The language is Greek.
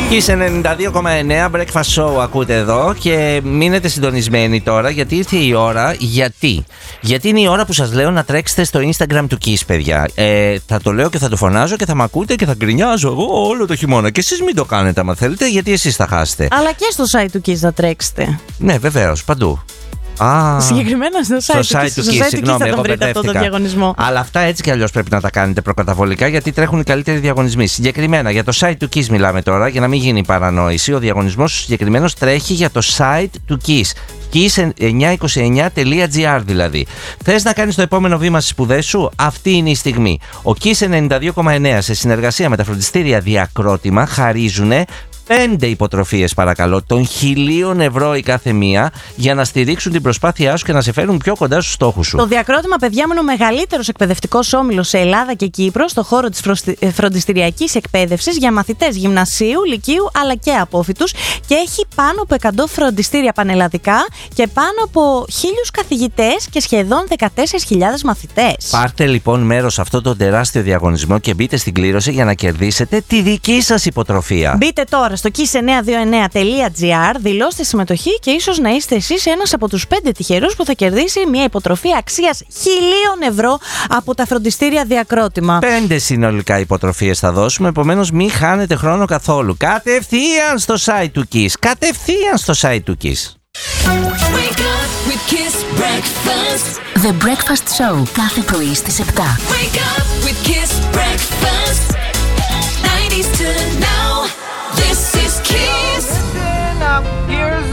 Kiss 92,9 Breakfast Show ακούτε εδώ και μείνετε συντονισμένοι τώρα γιατί ήρθε η ώρα. Γιατί είναι η ώρα που σας λέω να τρέξετε στο Instagram του Kiss, παιδιά. Θα το λέω και θα το φωνάζω και θα μ' ακούτε και θα γκρινιάζω εγώ όλο το χειμώνα. Και εσείς μην το κάνετε άμα θέλετε, γιατί εσείς θα χάσετε. Αλλά και στο site του Kiss θα τρέξετε. Ναι, βεβαίως, παντού. Συγκεκριμένα στο site του Kiss. Συγγνώμη, εγώ μπερδεύτηκα. Αλλά αυτά έτσι κι αλλιώς πρέπει να τα κάνετε προκαταβολικά, γιατί τρέχουν οι καλύτεροι διαγωνισμοί. Συγκεκριμένα για το site του Kiss μιλάμε τώρα, για να μην γίνει παρανόηση. Ο διαγωνισμός συγκεκριμένος τρέχει για το site του Kiss. kiss929.gr δηλαδή. Θες να κάνεις το επόμενο βήμα στις σπουδές σου? Αυτή είναι η στιγμή. Ο Kiss 92,9 σε συνεργασία με τα φροντιστήρια Διακρότημα χαρίζουν 5 υποτροφίες παρακαλώ των 1.000 ευρώ η κάθε μία για να στηρίξουν την προσπάθειά σου και να σε φέρουν πιο κοντά στους στόχους σου. Το Διακρότημα, παιδιά μου, είναι ο μεγαλύτερος εκπαιδευτικός όμιλος σε Ελλάδα και Κύπρο στο χώρο της φροντιστηριακής εκπαίδευσης για μαθητές γυμνασίου, λυκείου αλλά και απόφοιτους και έχει πάνω από 100 φροντιστήρια πανελλαδικά και πάνω από 1.000 καθηγητές και σχεδόν 14.000 μαθητές. Πάρτε λοιπόν μέρος σε αυτό το τεράστιο διαγωνισμό και μπείτε στην κλήρωση για να κερδίσετε τη δική σας υποτροφία. Μπείτε τώρα στο kiss929.gr, δηλώστε συμμετοχή και ίσως να είστε εσείς ένας από τους 5 τυχερούς που θα κερδίσει μια υποτροφία αξίας 1.000 ευρώ από τα φροντιστήρια Διακρότημα. 5 συνολικά υποτροφίες θα δώσουμε, επομένως μην χάνετε χρόνο καθόλου. Κατευθείαν στο site του Kiss. Κατευθείαν στο site του Kiss. Wake up with Kiss Breakfast. The Breakfast Show κάθε πρωί στις 7. Wake up with Kiss Breakfast. 90s to now. This is Kiss. Listen up, here's